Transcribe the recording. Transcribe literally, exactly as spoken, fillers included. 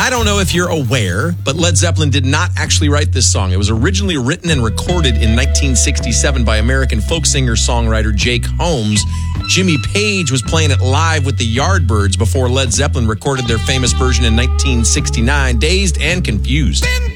I don't know if you're aware, but Led Zeppelin did not actually write this song. It was originally written and recorded in nineteen sixty-seven by American folk singer-songwriter Jake Holmes. Jimmy Page was playing it live with the Yardbirds before Led Zeppelin recorded their famous version in nineteen sixty-nine, Dazed and Confused.